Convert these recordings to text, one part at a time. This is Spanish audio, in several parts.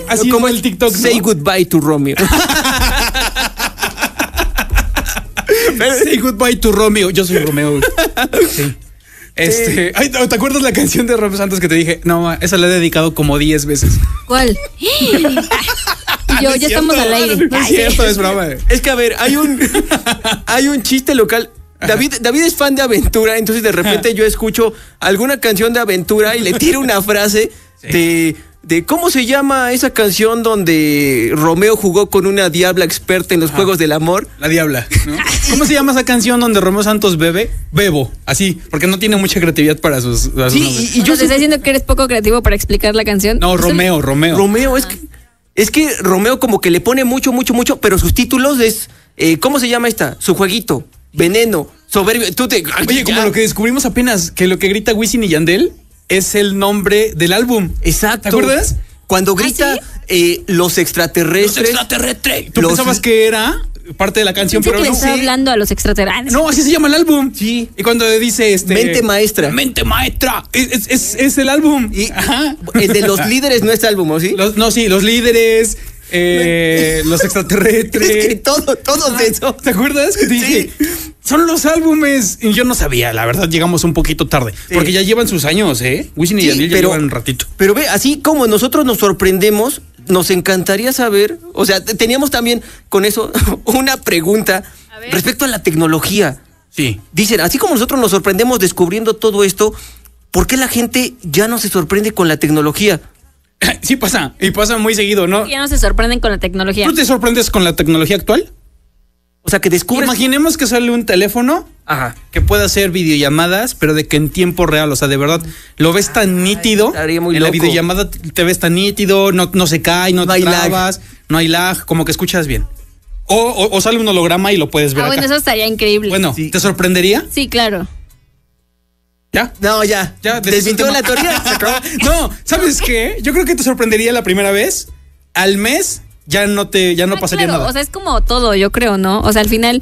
así como el TikTok, ¿no? Say goodbye to Romeo. Say goodbye to Romeo. Yo soy Romeo. Sí. Ay, ¿te acuerdas la canción de Romeo Santos que te dije? No, esa la he dedicado como 10 veces. ¿Cuál? Ya estamos al aire. No es cierto, es broma. Es que, a ver, hay un chiste local. David es fan de aventura, entonces de repente yo escucho alguna canción de aventura y le tiro una frase de ¿cómo se llama esa canción donde Romeo jugó con una diabla experta en los juegos del amor? La diabla, ¿no? ¿Cómo se llama esa canción donde Romeo Santos bebo, así, porque no tiene mucha creatividad para sus sí, y yo te estoy diciendo que eres poco creativo para explicar la canción. No, Romeo. Romeo, es que Romeo como que le pone mucho, pero sus títulos es, ¿cómo se llama esta? Su jueguito, Veneno, Soberbio. Oye, como lo que descubrimos apenas, que lo que grita Wisin y Yandel es el nombre del álbum. Exacto. ¿Te acuerdas? Cuando grita los extraterrestres. Tú pensabas que era parte de la canción, pero no. Le está hablando a los extraterrestres. No, así se llama el álbum. Sí. Y cuando dice Mente Maestra. Mente Maestra. Es el álbum. Ajá. El de los líderes no es álbum, ¿o sí? Los líderes. Los extraterrestres. Es que todo de eso. ¿Te acuerdas? Que te dije, son los álbumes. Y yo no sabía, la verdad, llegamos un poquito tarde. Sí. Porque ya llevan sus años, Wisin y Yandel ya llevan un ratito. Pero ve, así como nosotros nos sorprendemos, nos encantaría saber, o sea, teníamos también con eso una pregunta respecto a la tecnología. Sí. Dicen, así como nosotros nos sorprendemos descubriendo todo esto, ¿por qué la gente ya no se sorprende con la tecnología? Sí pasa, y pasa muy seguido, ¿no? Ya no se sorprenden con la tecnología. ¿Tú te sorprendes con la tecnología actual? O sea, que descubres... Imaginemos que sale un teléfono que pueda hacer videollamadas, pero de que en tiempo real, o sea, de verdad, lo ves tan nítido. Estaría muy en loco. la videollamada te ves tan nítido, no se cae, no te trabas, no hay lag, como que escuchas bien. O sale un holograma y lo puedes ver acá. Bueno, eso estaría increíble. Bueno, sí. ¿Te sorprendería? Sí, claro. ¿Ya? No, ya. ¿Desmintió la teoría? No, ¿sabes qué? Yo creo que te sorprendería la primera vez. Al mes ya no pasaría claro, nada. O sea, es como todo, yo creo, ¿no? O sea, al final,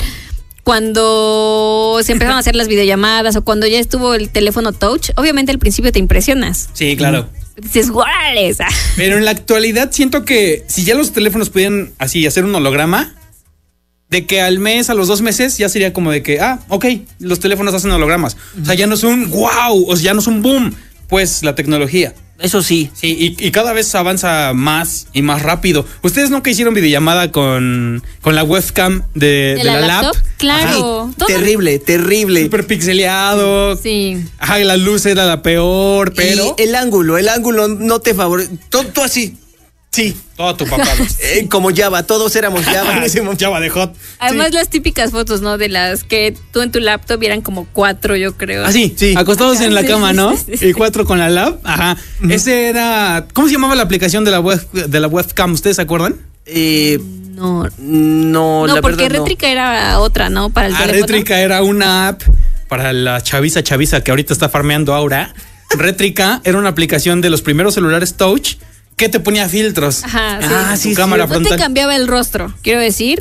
cuando se empezaron a hacer las videollamadas o cuando ya estuvo el teléfono touch, obviamente al principio te impresionas. Sí, claro. Dices, ¡guárales! Pero en la actualidad siento que si ya los teléfonos pudieran así hacer un holograma, de que al mes, a los 2 meses, ya sería como de que, ok, los teléfonos hacen hologramas. O sea, ya no es un wow, o sea, ya no es un boom, pues la tecnología. Eso sí. Sí, y cada vez avanza más y más rápido. ¿Ustedes nunca hicieron videollamada con la webcam de la laptop? Claro. Sí, terrible. Súper pixeleado. Sí. Ajá, la luz era la peor, pero... Y el ángulo no te favorece. Todo así. Sí. Todo tu papá. Como Java, todos éramos Java en ese momento. Java de hot. Además, las típicas fotos, ¿no? De las que tú en tu laptop eran como 4, yo creo. Sí. Acostados en la cama, ¿no? Y 4 con la lab. Ajá. Ese era... ¿Cómo se llamaba la aplicación de la webcam? ¿Ustedes se acuerdan? No, la porque verdad, Rétrica era otra, ¿no? Para el teléfono. Rétrica era una app para la chaviza que ahorita está farmeando Aura. Rétrica era una aplicación de los primeros celulares touch que te ponía filtros. Ajá, sí. Cámara no frontal. te cambiaba el rostro, quiero decir,